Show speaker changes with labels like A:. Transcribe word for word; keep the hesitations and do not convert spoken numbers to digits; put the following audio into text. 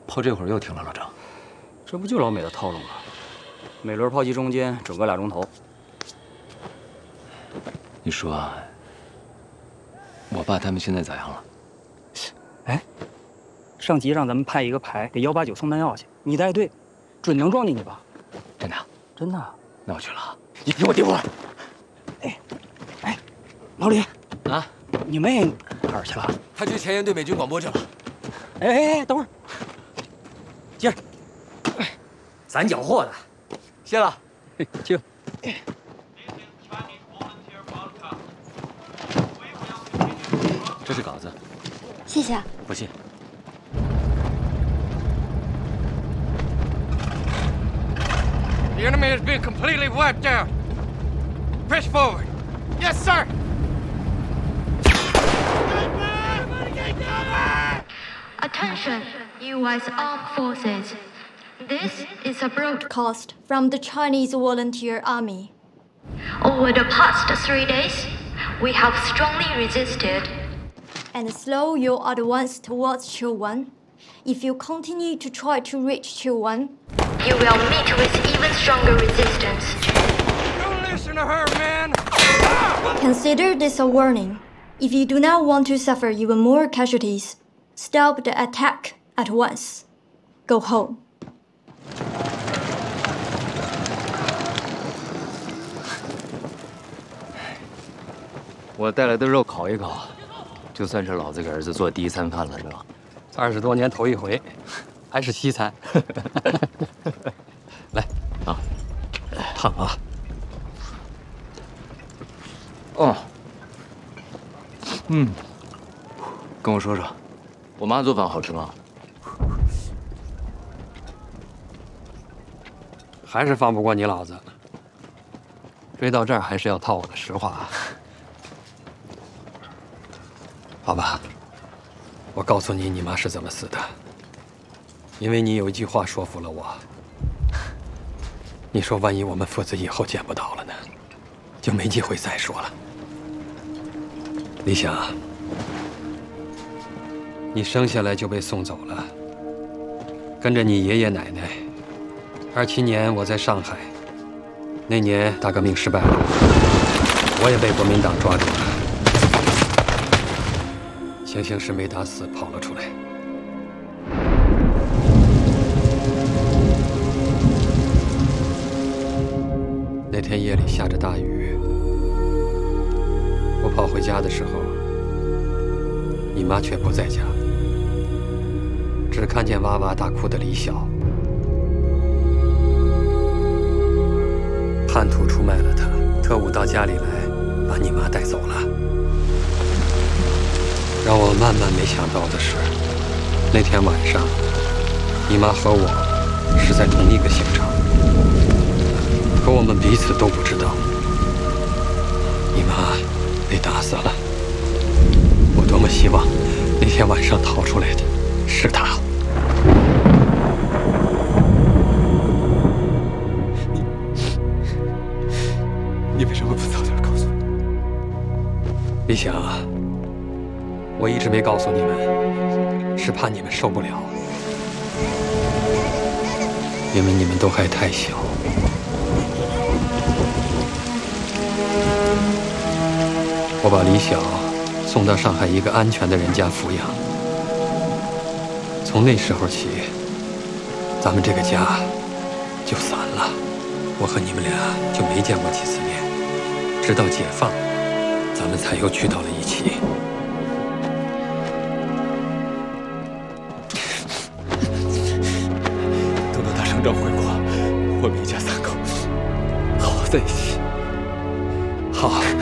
A: 炮这会儿又停了，老张。
B: 这不就老美的套路吗？每轮炮击中间整个俩钟头。
A: 你说，我爸他们现在咋样了？
C: 哎，上级让咱们派一个排给幺八九送弹药去，你带队，准能撞进去吧？
A: 真的？
C: 真的。
A: 那我去了。你给我盯会儿。
C: 哎，哎，老李
A: 啊，
C: 你妹哪儿去了？
A: 他去前沿对美军广播去了。
C: 哎哎哎，等会儿，接着。
B: 咱缴获的，
A: 谢了。
C: 去。
A: 这是稿子。
D: 谢谢。
A: 不谢。
E: The enemy has been completely wiped out. Press forward. Yes, sir.
F: Attention, U S Armed Forces. This is a broadcast from the Chinese Volunteer Army. Over the past three days, we have strongly resisted and slow your advance towards Chilwan. If you continue to try to reach Chilwan, you will meet with even stronger resistance.
E: Don't listen to her, man.
F: Consider this a warning. If you do not want to suffer even more casualties, stop the attack at once. Go home.
A: 我带来的肉烤一烤，就算是老子给儿子做第一餐饭了，是吧？
C: 二十多年头一回，还是西餐。来啊，烫啊！
A: 哦，嗯，跟我说说，我妈做饭好吃吗？
C: 还是放不过你老子。追到这儿还是要套我的实话。好吧，我告诉你，你妈是怎么死的。因为你有一句话说服了我。你说，万一我们父子以后见不到了呢，就没机会再说了。李想，你生下来就被送走了，跟着你爷爷奶奶。二七年我在上海，那年大革命失败了，我也被国民党抓住了。行刑时没打死，跑了出来。那天夜里下着大雨，我跑回家的时候，你妈却不在家，只看见哇哇大哭的李晓。叛徒出卖了他，特务到家里来，把你妈带走了。让我万万没想到的是，那天晚上，你妈和我是在同一个刑场，可我们彼此都不知道，你妈被打死了。我多么希望那天晚上逃出来的是她。你，你为什么不早点告诉我？李想。我一直没告诉你们，是怕你们受不了，因为你们都还太小。我把李晓送到上海一个安全的人家抚养，从那时候起，咱们这个家就散了。我和你们俩就没见过几次面，直到解放，咱们才又聚到了一起。张回国，我们一家三口好好在一起。好。